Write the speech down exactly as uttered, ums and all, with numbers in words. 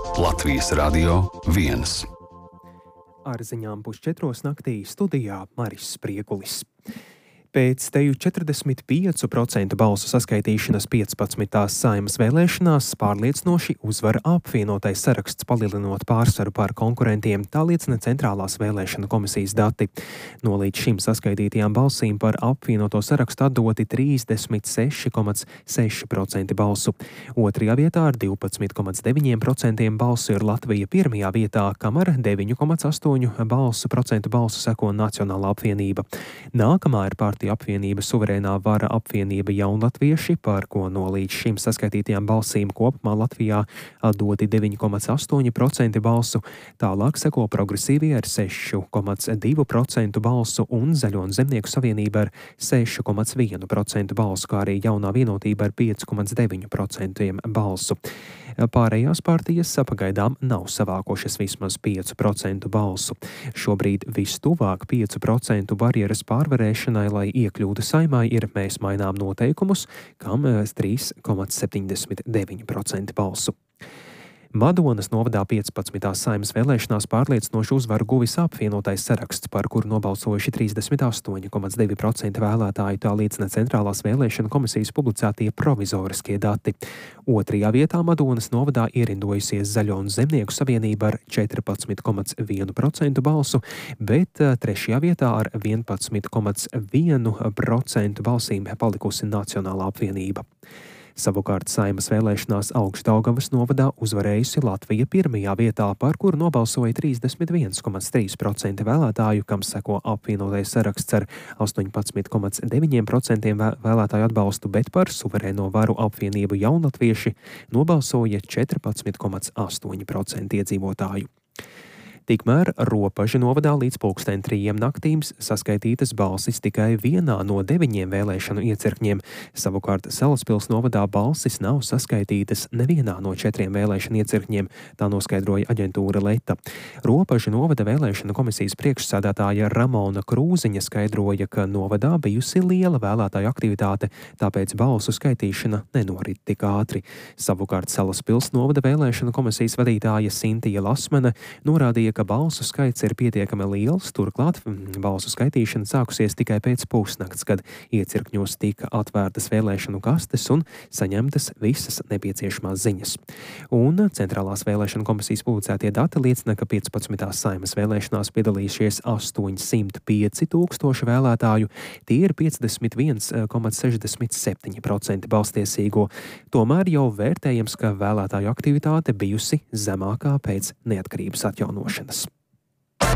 Latvijas Radio viens. Ar ziņām pusčetros naktī studijā Maris Spriekulis. Pēc teju četrdesmit piecu procentu balsu saskaitīšanas piecpadsmitās Saeimas vēlēšanās pārliecinoši uzvar apvienotais saraksts, palielinot pārsvaru pār konkurentiem, tā liecina Centrālās vēlēšanu komisijas dati. No līdz šim saskaitītajām balsīm par apvienoto sarakstu atdoti trīsdesmit seši komats seši procenti balsu. Otrajā vietā ar divpadsmit komats deviņi procenti balsu ir Latvija pirmajā vietā, kamēr deviņi komats astoņi procentu balsu seko Nacionālā apvienība. Nākamā ir partija apvienība Suverēnā vara apvienība Jaunlatvieši, par ko no līdz šim saskaitītajām balsīm kopumā Latvijā atdoti deviņi komats astoņi procenti balsu, tālāk seko Progresīvie ar seši komats divi procenti balsu un Zaļo un Zemnieku savienība ar seši komats viens procenti balsu, kā arī Jaunā vienotība ar pieci komats deviņi procenti balsu. Pārējās partijas pagaidām nav savākošas vismaz pieci procenti balsu. Šobrīd vistuvāk pieci procentu barjeras pārvarēšanai, lai iekļūtu Saeimā, ir Mēs mainām noteikumus, kam trīs komats septiņdesmit deviņi procenti balsu. Madonas novadā piecpadsmitās Saeimas vēlēšanās pārliecinošu uzvaru guvis apvienotais saraksts, par kuru nobalsojuši trīsdesmit astoņi komats divi procenti vēlētāju, tā liecina Centrālās vēlēšanu komisijas publicētie provizoriskie dati. Otrajā vietā Madonas novadā ierindojusies Zaļo un Zemnieku savienība ar četrpadsmit komats viens procenti balsu, bet trešajā vietā ar vienpadsmit komats viens procenti balsīm palikusi Nacionālā apvienība. Savukārt Saeimas vēlēšanās Augšdaugavas novadā uzvarējusi Latvija pirmajā vietā, par kuru nobalsoja trīsdesmit viens komats trīs procenti vēlētāju, kam seko apvienotais saraksts ar astoņpadsmit komats deviņi procenti vēlētāju atbalstu, bet par Suverēno varu apvienību Jaunlatvieši nobalsoja četrpadsmit komats astoņi procenti iedzīvotāju. Tikmēr Ropaža novadā līdz pulksten trījiem naktīm saskaitītas balsis tikai vienā no deviņiem vēlēšanu iecirkņiem. Savukārt Salaspils novadā balsis nav saskaitītas nevienā no četriem vēlēšanu iecirkņiem, tā noskaidroja aģentūra Leta. Ropaža novada vēlēšanu komisijas priekšsēdētāja Ramona Krūziņa skaidroja, ka novadā bijusi liela vēlētāju aktivitāte, tāpēc balsu skaitīšana nenorit tik ātri. Savukārt Salaspils novada vēlēšanu komisijas vadītāja Sintija Lasmane norādīja, ka balsu skaits ir pietiekami liels, turklāt balsu skaitīšana sākusies tikai pēc pusnakts, kad iecirkņos tika atvērtas vēlēšanu kastes un saņemtas visas nepieciešamās ziņas. Un Centrālās vēlēšanu komisijas publicētie dati liecina, ka piecpadsmitās Saeimas vēlēšanās piedalījušies astoņsimt pieci tūkstoši vēlētāju, tie ir piecdesmit viens komats sešdesmit septiņi procenti balstiesīgo. Tomēr jau vērtējams, ka vēlētāju aktivitāte bijusi zemākā pēc neatkarības atjaunošanas.